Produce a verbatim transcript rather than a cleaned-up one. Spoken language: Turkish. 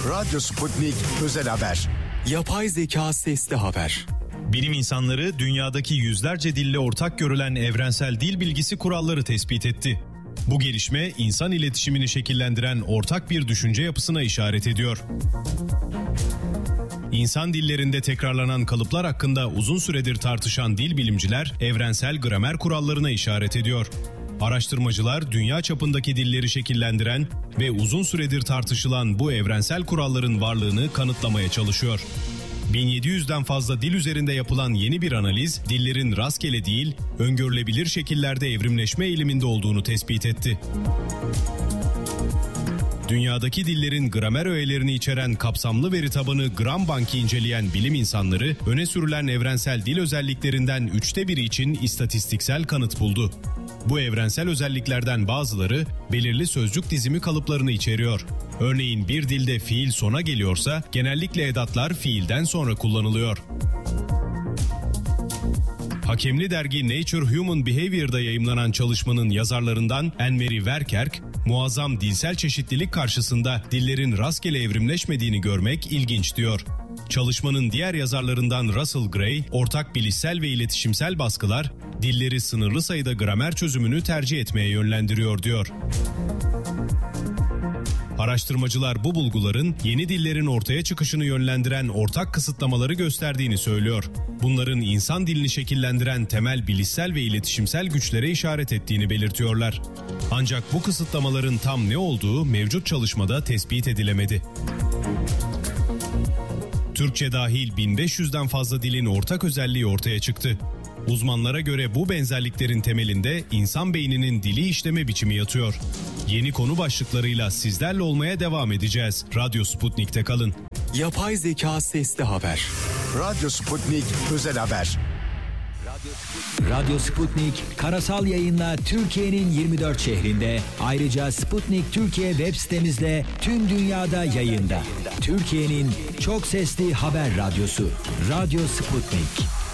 Radyo Sputnik Özel Haber. Yapay zeka sesli haber. Bilim insanları dünyadaki yüzlerce dille ortak görülen evrensel dil bilgisi kuralları tespit etti. Bu gelişme insan iletişimini şekillendiren ortak bir düşünce yapısına işaret ediyor. İnsan dillerinde tekrarlanan kalıplar hakkında uzun süredir tartışan dil bilimciler evrensel gramer kurallarına işaret ediyor. Araştırmacılar dünya çapındaki dilleri şekillendiren ve uzun süredir tartışılan bu evrensel kuralların varlığını kanıtlamaya çalışıyor. bin yedi yüzden fazla dil üzerinde yapılan yeni bir analiz, dillerin rastgele değil, öngörülebilir şekillerde evrimleşme eğiliminde olduğunu tespit etti. Dünyadaki dillerin gramer öğelerini içeren kapsamlı veri tabanı GramBank'i inceleyen bilim insanları, öne sürülen evrensel dil özelliklerinden üçte biri için istatistiksel kanıt buldu. Bu evrensel özelliklerden bazıları belirli sözcük dizimi kalıplarını içeriyor. Örneğin bir dilde fiil sona geliyorsa genellikle edatlar fiilden sonra kullanılıyor. Hakemli dergi Nature Human Behavior'da yayımlanan çalışmanın yazarlarından Anne-Marie Verkerk, muazzam dilsel çeşitlilik karşısında dillerin rastgele evrimleşmediğini görmek ilginç diyor. Çalışmanın diğer yazarlarından Russell Gray, ortak bilişsel ve iletişimsel baskılar, dilleri sınırlı sayıda gramer çözümünü tercih etmeye yönlendiriyor diyor. Araştırmacılar bu bulguların yeni dillerin ortaya çıkışını yönlendiren ortak kısıtlamaları gösterdiğini söylüyor. Bunların insan dilini şekillendiren temel bilişsel ve iletişimsel güçlere işaret ettiğini belirtiyorlar. Ancak bu kısıtlamaların tam ne olduğu mevcut çalışmada tespit edilemedi. Türkçe dahil bin beş yüzden fazla dilin ortak özelliği ortaya çıktı. Uzmanlara göre bu benzerliklerin temelinde insan beyninin dili işleme biçimi yatıyor. Yeni konu başlıklarıyla sizlerle olmaya devam edeceğiz. Radyo Sputnik'te kalın. Yapay zeka sesli haber. Radyo Sputnik Özel Haber. Radyo Sputnik karasal yayınla Türkiye'nin yirmi dört şehrinde, ayrıca Sputnik Türkiye web sitemizle tüm dünyada yayında. Türkiye'nin çok sesli haber radyosu Radyo Sputnik.